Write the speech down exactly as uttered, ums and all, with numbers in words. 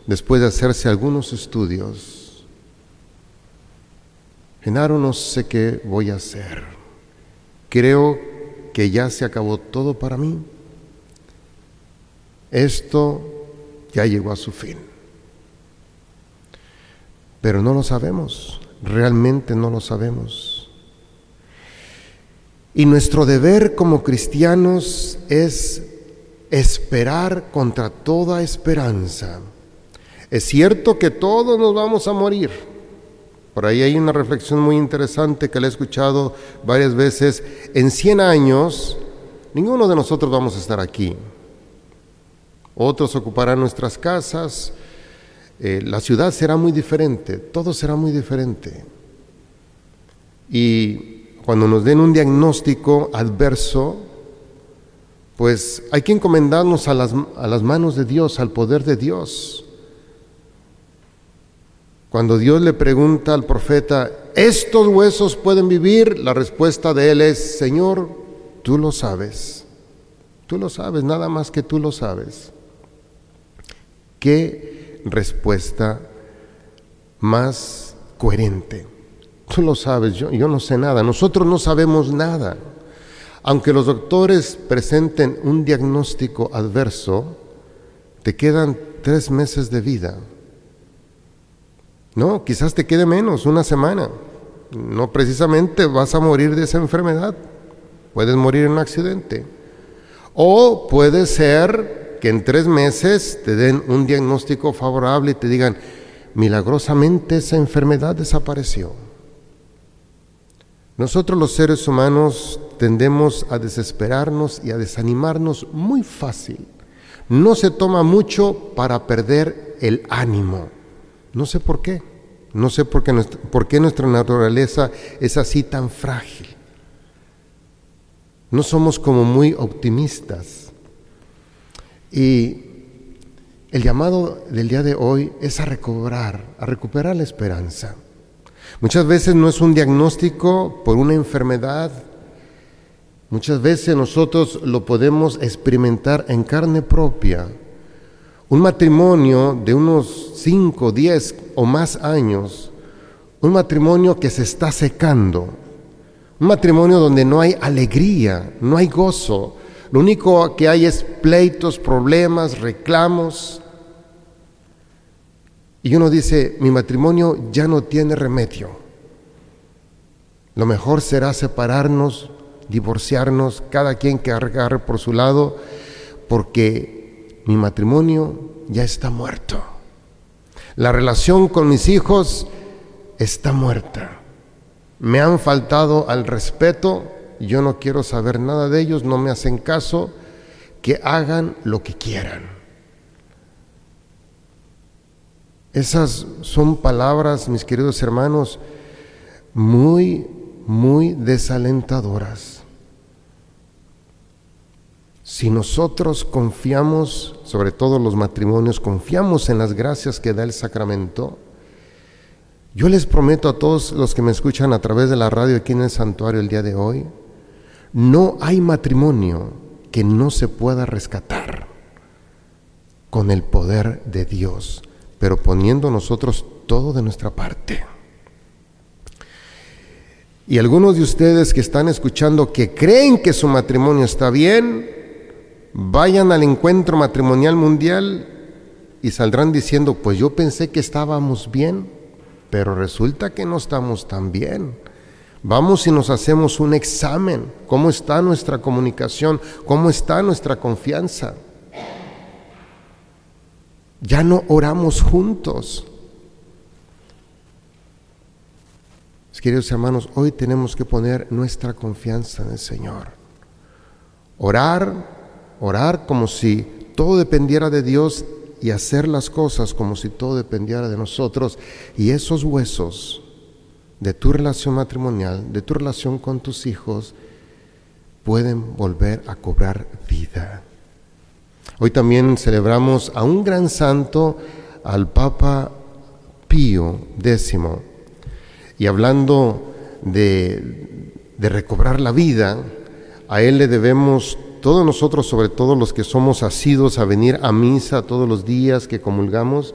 después de hacerse algunos estudios, Genaro, no sé qué voy a hacer. Creo que ya se acabó todo para mí. Esto ya llegó a su fin. Pero no lo sabemos, realmente no lo sabemos. Y nuestro deber como cristianos es esperar contra toda esperanza. Es cierto que todos nos vamos a morir. Por ahí hay una reflexión muy interesante que la he escuchado varias veces. En cien años, ninguno de nosotros vamos a estar aquí. Otros ocuparán nuestras casas. Eh, la ciudad será muy diferente. Todo será muy diferente. Y cuando nos den un diagnóstico adverso, pues hay que encomendarnos a las, a las manos de Dios, al poder de Dios. Cuando Dios le pregunta al profeta, ¿estos huesos pueden vivir? La respuesta de él es, Señor, tú lo sabes. Tú lo sabes, nada más que tú lo sabes. ¿Qué respuesta más coherente? Tú lo sabes, yo, yo no sé nada, nosotros no sabemos nada. Aunque los doctores presenten un diagnóstico adverso, te quedan tres meses de vida. No, quizás te quede menos, una semana. No precisamente vas a morir de esa enfermedad. Puedes morir en un accidente. O puede ser que en tres meses te den un diagnóstico favorable y te digan, milagrosamente esa enfermedad desapareció. Nosotros los seres humanos tendemos a desesperarnos y a desanimarnos muy fácil. No se toma mucho para perder el ánimo. No sé por qué. No sé por qué, nuestra, por qué nuestra naturaleza es así tan frágil. No somos como muy optimistas. Y el llamado del día de hoy es a recobrar, a recuperar la esperanza. Muchas veces no es un diagnóstico por una enfermedad. Muchas veces nosotros lo podemos experimentar en carne propia. Un matrimonio de unos cinco, diez o más años, un matrimonio que se está secando, un matrimonio donde no hay alegría, no hay gozo, lo único que hay es pleitos, problemas, reclamos. Y uno dice, mi matrimonio ya no tiene remedio. Lo mejor será separarnos, divorciarnos, cada quien que agarre por su lado, porque mi matrimonio ya está muerto. La relación con mis hijos está muerta. Me han faltado al respeto, yo no quiero saber nada de ellos, no me hacen caso, que hagan lo que quieran. Esas son palabras, mis queridos hermanos, muy, muy desalentadoras. Si nosotros confiamos, sobre todo los matrimonios, confiamos en las gracias que da el sacramento, yo les prometo a todos los que me escuchan a través de la radio aquí en el santuario el día de hoy, no hay matrimonio que no se pueda rescatar con el poder de Dios, pero poniendo nosotros todo de nuestra parte. Y algunos de ustedes que están escuchando que creen que su matrimonio está bien, vayan al encuentro matrimonial mundial y saldrán diciendo, pues yo pensé que estábamos bien, pero resulta que no estamos tan bien. Vamos y nos hacemos un examen. ¿Cómo está nuestra comunicación? ¿Cómo está nuestra confianza? Ya no oramos juntos. Queridos hermanos, hoy tenemos que poner nuestra confianza en el Señor. Orar, orar como si todo dependiera de Dios y hacer las cosas como si todo dependiera de nosotros. Y esos huesos de tu relación matrimonial, de tu relación con tus hijos, pueden volver a cobrar vida. Hoy también celebramos a un gran santo, al Papa Pío décimo. Y hablando de, de recobrar la vida, a él le debemos, todos nosotros, sobre todo los que somos asiduos a venir a misa todos los días que comulgamos,